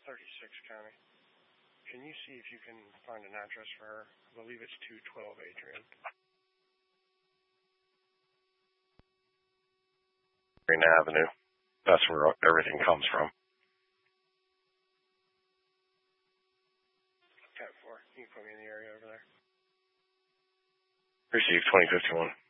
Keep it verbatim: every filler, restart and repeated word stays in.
thirty-six County. Can you see if you can find an address for her? I believe it's two twelve Adrian. Green Avenue. That's where everything comes from. ten four. Can you put me in the area over there? Received twenty fifty-one.